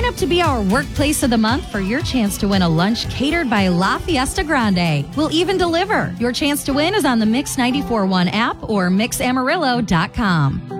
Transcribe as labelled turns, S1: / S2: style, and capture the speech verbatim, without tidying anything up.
S1: Sign up to be our workplace of the month for your chance to win a lunch catered by La Fiesta Grande. We'll even deliver. Your chance to win is on the Mix ninety-four point one app or mix amarillo dot com.